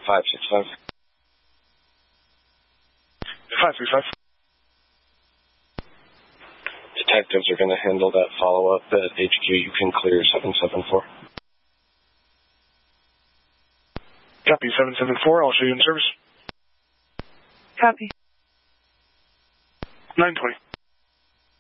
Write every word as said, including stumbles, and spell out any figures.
five six five. five six five. Detectives are going to handle that follow-up at H Q. You can clear seven seven four. Copy, seven seven four. I'll show you in service. Copy. nine twenty.